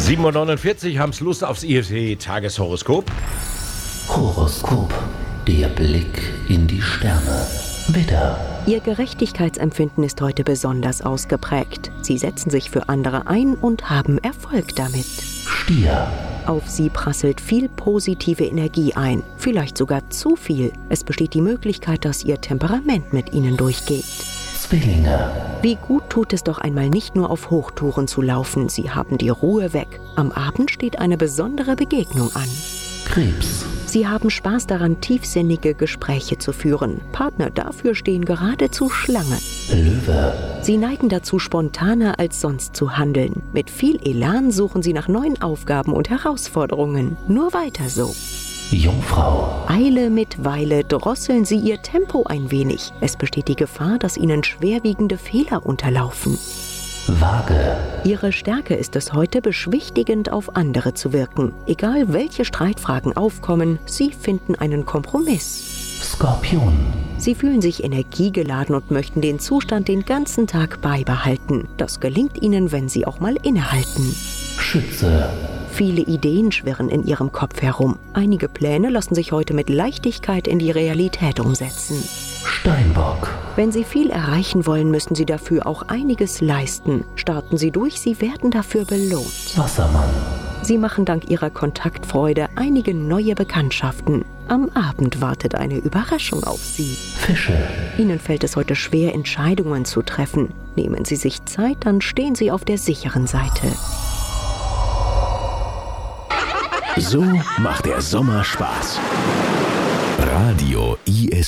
7:49 Uhr, haben's Lust aufs IFT-Tageshoroskop. Horoskop, der Blick in die Sterne. Widder. Ihr Gerechtigkeitsempfinden ist heute besonders ausgeprägt. Sie setzen sich für andere ein und haben Erfolg damit. Stier. Auf Sie prasselt viel positive Energie ein, vielleicht sogar zu viel. Es besteht die Möglichkeit, dass Ihr Temperament mit Ihnen durchgeht. Zwillinge. Wie gut tut es doch einmal nicht nur auf Hochtouren zu laufen, Sie haben die Ruhe weg. Am Abend steht eine besondere Begegnung an. Krebs. Sie haben Spaß daran, tiefsinnige Gespräche zu führen. Partner dafür stehen geradezu Schlange. Löwe. Sie neigen dazu, spontaner als sonst zu handeln. Mit viel Elan suchen Sie nach neuen Aufgaben und Herausforderungen. Nur weiter so. Jungfrau. Eile mit Weile drosseln Sie Ihr Tempo ein wenig. Es besteht die Gefahr, dass Ihnen schwerwiegende Fehler unterlaufen. Waage. Ihre Stärke ist es heute, beschwichtigend auf andere zu wirken. Egal welche Streitfragen aufkommen, Sie finden einen Kompromiss. Skorpion. Sie fühlen sich energiegeladen und möchten den Zustand den ganzen Tag beibehalten. Das gelingt Ihnen, wenn Sie auch mal innehalten. Schütze. Viele Ideen schwirren in Ihrem Kopf herum. Einige Pläne lassen sich heute mit Leichtigkeit in die Realität umsetzen. Steinbock. Wenn Sie viel erreichen wollen, müssen Sie dafür auch einiges leisten. Starten Sie durch, Sie werden dafür belohnt. Wassermann. Sie machen dank Ihrer Kontaktfreude einige neue Bekanntschaften. Am Abend wartet eine Überraschung auf Sie. Fische. Ihnen fällt es heute schwer, Entscheidungen zu treffen. Nehmen Sie sich Zeit, dann stehen Sie auf der sicheren Seite. So macht der Sommer Spaß. Radio IST.